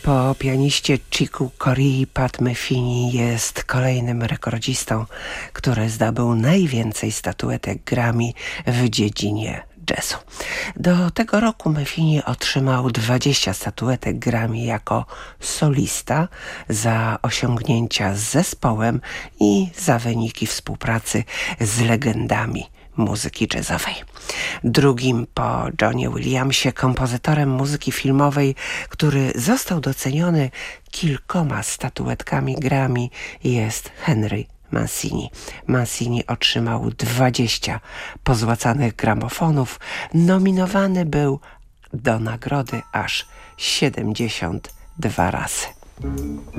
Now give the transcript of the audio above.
Po pianiście Chicu Corea Pat Metheny jest kolejnym rekordzistą, który zdobył najwięcej statuetek Grammy w dziedzinie jazzu. Do tego roku Metheny otrzymał 20 statuetek Grammy jako solista za osiągnięcia z zespołem i za wyniki współpracy z legendami muzyki jazzowej. Drugim po Johnie Williamsie kompozytorem muzyki filmowej, który został doceniony kilkoma statuetkami Grammy, jest Henry Mancini. Mancini otrzymał 20 pozłacanych gramofonów. Nominowany był do nagrody aż 72 razy.